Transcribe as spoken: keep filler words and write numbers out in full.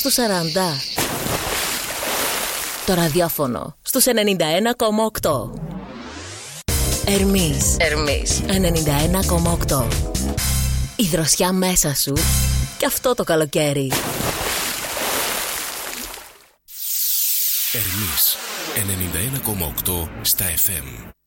Στους σαράντα. Το ραδιόφωνο στους ενενήντα ένα κόμμα οκτώ. Ερμής. Ερμής ενενήντα ένα κόμμα οκτώ. Η δροσιά μέσα σου και αυτό το καλοκαίρι. Ερμής ενενήντα ένα κόμμα οκτώ στα εφ εμ.